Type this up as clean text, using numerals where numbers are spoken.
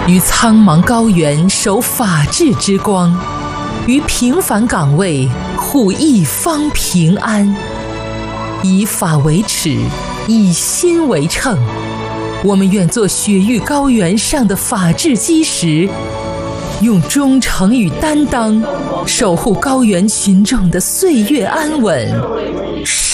于苍茫高原守法治之光，于平凡岗位护一方平安。以法为尺，以心为秤，我们愿做雪域高原上的法治基石，用忠诚与担当守护高原群众的岁月安稳。